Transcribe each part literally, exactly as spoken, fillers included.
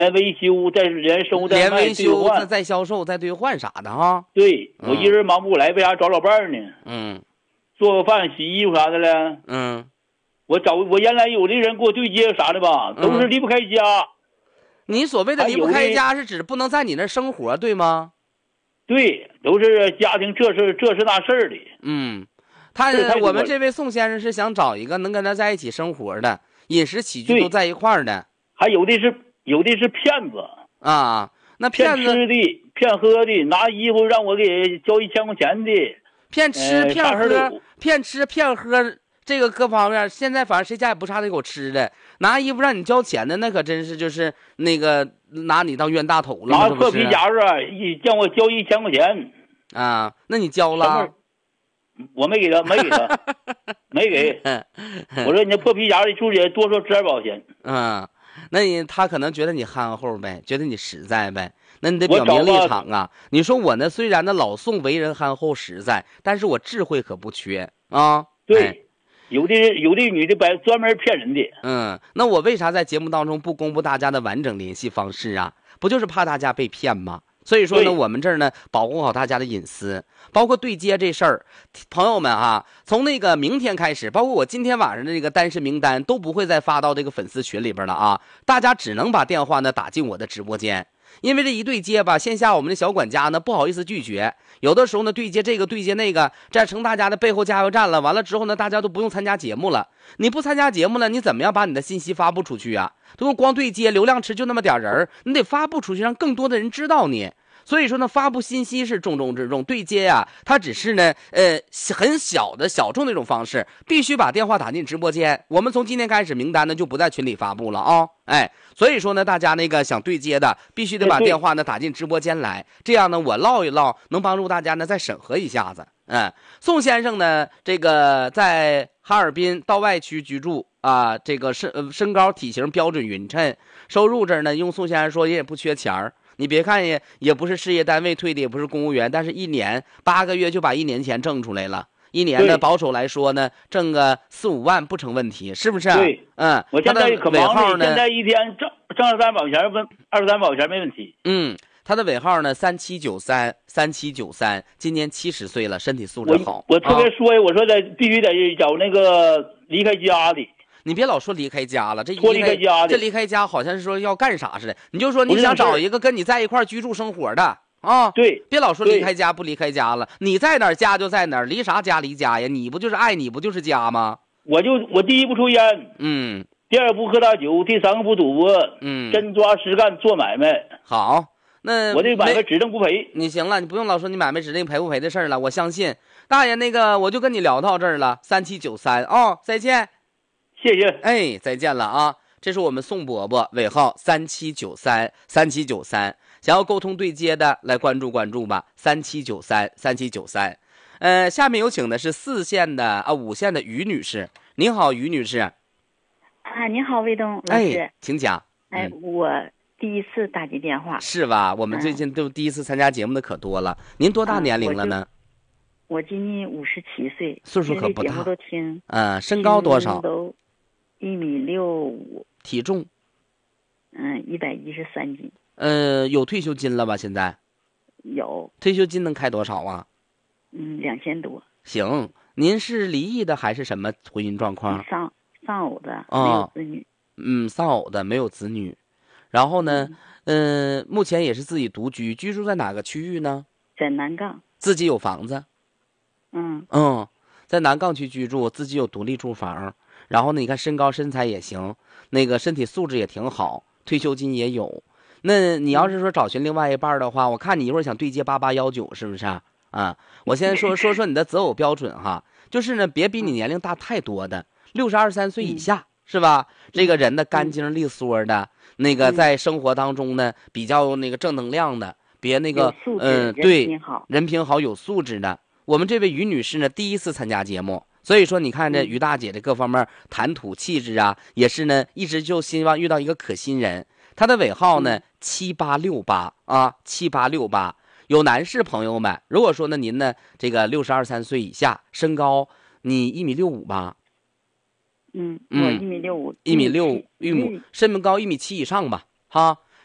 维修，再连收带连卖维修再兑换。 再销售再兑换啥的哈。 对， 嗯我一人忙不过来，为啥找老伴儿呢？ 嗯做个饭、洗衣服啥的了。 嗯， 我找我原来有的人给我对接啥的吧，都是离不开家。 你所谓的离不还有的开家是指不能在你那儿生活，对吗？ 对，都是家庭这事这事那事儿的。 嗯，他这太多了我们这位宋先生是想找一个能跟他在一起生活的，饮食起居对都在一块儿的还有的是有的是骗子， 啊。那骗骗子吃的、骗喝的，拿衣服让我给交一千块钱的。 骗吃呃骗上身喝有骗吃骗喝，这个各方面，现在反正谁家也不差这口吃的。拿衣服让你交钱的，那可真是就是那个拿你当冤大头了吗？ 拿破这不是皮夹子一叫我交一千块钱， 啊？那你交什么了？ 我没给他，没给他，没给。我说你那破皮夹子出去多说值点保险。 嗯，那你他可能觉得你憨厚呗，觉得你实在呗。那你得我表明立找吧场啊！你说我呢，虽然呢老宋为人憨厚实在，但是我智慧可不缺啊。 对， 哎有的有的女的白专门骗人的。 嗯，那我为啥在节目当中不公布大家的完整联系方式啊？不就是怕大家被骗吗？所以说呢， 对我们这儿呢保护好大家的隐私，包括对接这事儿，朋友们啊，从那个明天开始，包括我今天晚上的这个单身名单都不会再发到这个粉丝群里边了啊，大家只能把电话呢打进我的直播间。因为这一对接吧，线下我们的小管家呢不好意思拒绝，有的时候呢对接这个对接那个，这样成大家的背后加油站了。完了之后呢，大家都不用参加节目了。你不参加节目了，你怎么样把你的信息发布出去啊？都光对接，流量池就那么点人，你得发布出去，让更多的人知道你。所以说呢，发布信息是重中之重，对接呀、啊，它只是呢，呃，很小的小众的一种方式，必须把电话打进直播间。我们从今天开始，名单呢就不在群里发布了啊、哦，哎，所以说呢，大家那个想对接的，必须得把电话呢打进直播间来，这样呢，我唠一唠，能帮助大家呢再审核一下子。嗯，宋先生呢，这个在哈尔滨道外区居住啊，这个身呃身高体型标准匀称，收入这儿呢，用宋先生说也不缺钱儿。你别看也也不是事业单位退的，也不是公务员，但是一年八个月就把一年钱挣出来了。一年呢，保守来说呢，挣个四五万不成问题，是不是？ 对， 嗯， 我现在可忙了， 呢， 现在一天挣挣二三百块钱，问二十三百块钱没问题。 嗯，他的尾号呢三七九三三七九三，今年七十岁了，身体素质好。 我我特别说呀，啊、我说的必须得找那个离开家的。 你别老说离开家了，这脱离开家的， 这离开家好像是说要干啥似的。你就说你想找一个跟你在一块居住生活的啊， 对， 别老说离开家不离开家了。你在哪儿家就在哪儿，离啥家离家呀？你不就是爱你不就是家吗？ 我就我第一不抽烟， 嗯， 第二不喝大酒，第三个不赌博， 嗯， 真抓实干做买卖。 好，那我这买卖指定不赔。 你行了，你不用老说你买卖指定赔不赔的事儿了。我相信大爷，那个我就跟你聊到这儿了，三七九三哦，再见。 谢谢， 哎，再见了啊！这是我们宋伯伯，尾号三七九三三七九三，想要沟通对接的来关注关注吧，三七九三三七九三。呃，下面有请的是四线的啊五线的于女士，您好，于女士。 啊，你好，卫东老师， 哎，请讲。 哎，嗯、我第一次打进电话， 是吧？我们最近都第一次参加节目的可多了。嗯、您多大年龄了呢？ 我, 我今年五十七岁， 岁数可不大。 节目都听。 嗯、呃，身高多少？ 都一米六五。 体重？ 嗯，一百一十三斤。 呃，有退休金了吧？现在？ 有。 退休金能开多少啊？ 嗯，两千多。 行，您是离异的还是什么婚姻状况？ 丧丧偶的， 哦、 没有子女。 嗯，丧偶的，没有子女。然后呢，嗯、呃，目前也是自己独居，居住在哪个区域呢？ 在南岗。 自己有房子？ 嗯嗯，在南岗区居住，自己有独立住房。然后呢，你看身高身材也行，那个身体素质也挺好，退休金也有。那你要是说找寻另外一半的话，我看你一会儿想对接八八幺九，是不是啊？啊，我先说说说你的择偶标准哈，就是呢，别比你年龄大太多的，六十二三岁以下、嗯、是吧？这个人呢，干净利索的，那个在生活当中呢，比较那个正能量的，别那个嗯、呃，对， 人品好， 人品好，有素质的。我们这位于女士呢，第一次参加节目。所以说，你看这于大姐的各方面谈吐气质啊，也是呢，一直就希望遇到一个可心人。她的尾号呢七八六八啊，七八六八。有男士朋友们，如果说呢您呢这个六十二三岁以下，身高你一米六五吧？ 嗯，我一米六五， 一米六一米，身高一米七以上吧，哈。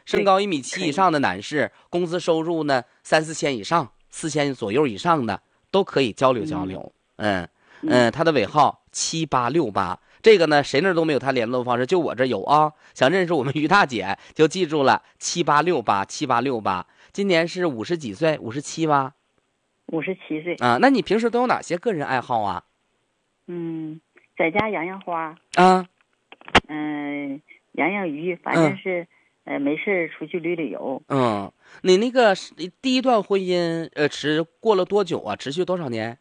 身高一米七以上的男士，工资收入呢三四千以上，四千左右以上的都可以交流交流。嗯嗯，他的尾号七八六八，这个呢谁那都没有他联络方式，就我这有啊。想认识我们于大姐就记住了七八六八七八六八。今年是五十几岁，五十七吧？ 五十七岁啊。那你平时都有哪些个人爱好啊？ 嗯，在家养养花啊， 嗯，养养鱼，反正是、嗯、呃没事出去旅旅游。 嗯，你那个第一段婚姻呃持过了多久啊？持续多少年？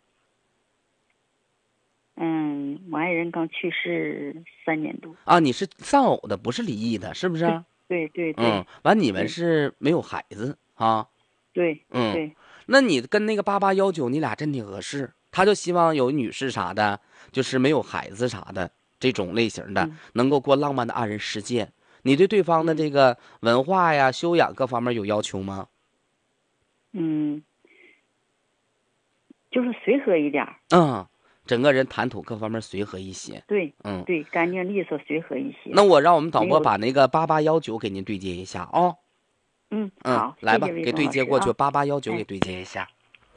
嗯，我爱人刚去世三年多。 啊，你是丧偶的，不是离异的，是不是？ 对对对。 嗯，完你们是没有孩子啊？ 对， 嗯对。 那你跟那个八八幺九，你俩真挺合适。他就希望有女士啥的，就是没有孩子啥的这种类型的， 嗯、 能够过浪漫的二人世界。你对对方的这个文化呀、修养各方面有要求吗？ 嗯，就是随和一点。 嗯，整个人谈吐各方面随和一些。 对， 嗯， 对，干净利索，随和一些。 那我让我们导播把那个八八幺九给您对接一下啊、哦。 嗯， 嗯， 好， 来吧， 谢谢给对接过去，八八幺九哎给对接一下。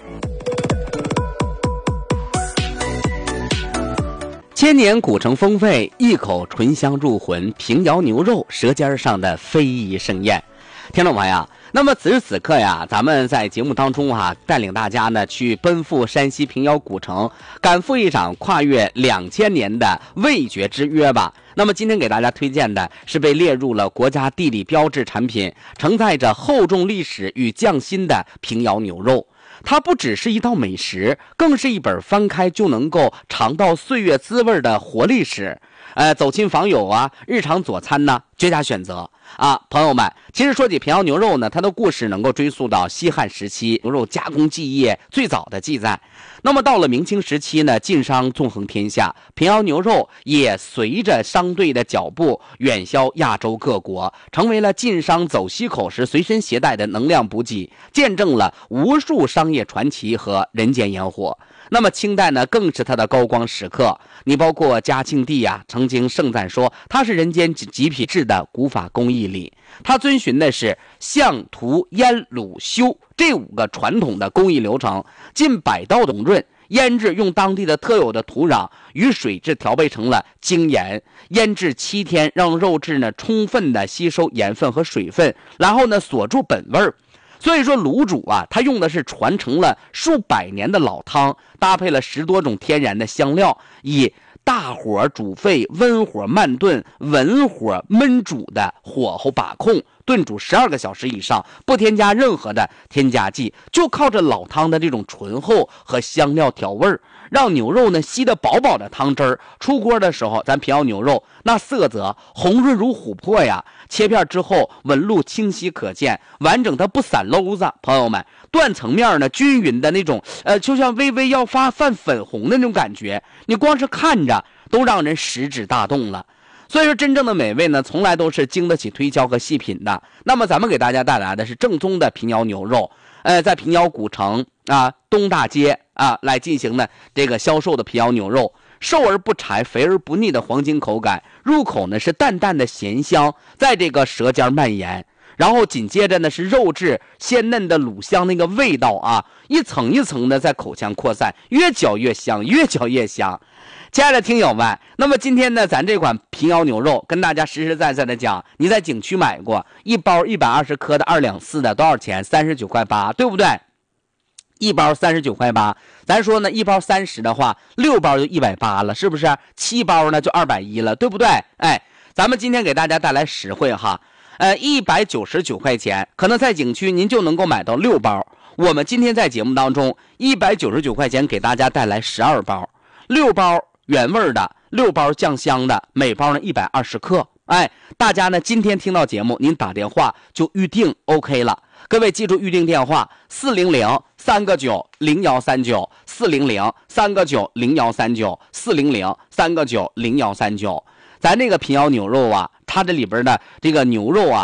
千年古城风味，一口醇香入魂，平遥牛肉，舌尖上的非遗盛宴。听众朋友，那么此时此刻呀，咱们在节目当中啊，带领大家呢去奔赴山西平遥古城，赶赴一场跨越两千年的味觉之约吧。那么今天给大家推荐的是被列入了国家地理标志产品，承载着厚重历史与匠心的平遥牛肉。它不只是一道美食，更是一本翻开就能够尝到岁月滋味的活历史。呃，走亲访友啊，日常佐餐呢，绝佳选择啊！朋友们，其实说起平遥牛肉呢，它的故事能够追溯到西汉时期，牛肉加工技艺最早的记载。那么到了明清时期呢，晋商纵横天下，平遥牛肉也随着商队的脚步远销亚洲各国，成为了晋商走西口时随身携带的能量补给，见证了无数商业传奇和人间烟火。那么清代呢，更是它的高光时刻。你包括嘉庆帝呀、啊，曾经盛赞说它是人间极品质的古法工艺里，它遵循的是相、涂、腌、卤、修这五个传统的工艺流程，近百道的润腌制，用当地的特有的土壤与水质调配成了精盐，腌制七天，让肉质呢充分的吸收盐分和水分，然后呢锁住本味儿。所以说卤煮啊，它用的是传承了数百年的老汤，搭配了十多种天然的香料，以大火煮沸、温火慢炖、文火焖煮的火候把控，炖煮十二个小时以上，不添加任何的添加剂，就靠着老汤的这种醇厚和香料调味儿，让牛肉呢吸得饱饱的汤汁儿。出锅的时候，咱平遥牛肉那色泽红润如琥珀呀，切片之后纹路清晰可见，完整它不散篓子。朋友们，断层面呢均匀的那种，呃，就像微微要发泛粉红的那种感觉，你光是看着都让人食指大动了。所以说真正的美味呢，从来都是经得起推敲和细品的。那么咱们给大家带来的是正宗的平遥牛肉，呃，在平遥古城啊东大街啊来进行呢这个销售的平遥牛肉，瘦而不柴，肥而不腻的黄金口感，入口呢是淡淡的咸香，在这个舌尖蔓延。然后紧接着呢是肉质鲜嫩的卤香那个味道啊，一层一层的在口腔扩散，越嚼越香，越嚼越香。亲爱的听友们，那么今天呢，咱这款平遥牛肉跟大家实实在在的讲，你在景区买过一包一百二十克的二两四的多少钱？三十九块八，对不对？一包三十九块八，咱说呢，一包三十的话，六包就一百八了，是不是？七包呢就二百一了，对不对？哎，咱们今天给大家带来实惠哈。呃，一百九十九块钱，可能在景区您就能够买到六包。我们今天在节目当中，一百九十九块钱给大家带来十二包，六包原味的，六包酱香的，每包呢一百二十克。哎，大家呢今天听到节目，您打电话就预定 OK 了。各位记住预定电话：四零零三个九零幺三九，四零零三个九零幺三九，四零零三个九零幺三九。咱这个平遥牛肉啊，它这里边的这个牛肉啊。